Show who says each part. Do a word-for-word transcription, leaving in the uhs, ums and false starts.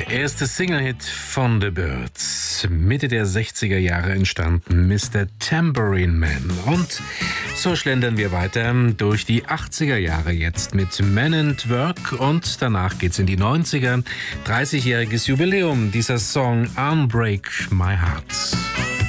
Speaker 1: erste Single-Hit von The Byrds. Mitte der sechziger Jahre entstanden, Mister Tambourine Man. Und so schlendern wir weiter durch die achtziger Jahre jetzt mit Man and Work und danach geht's in die neunziger. dreißigjähriges Jubiläum dieser Song Unbreak My Heart.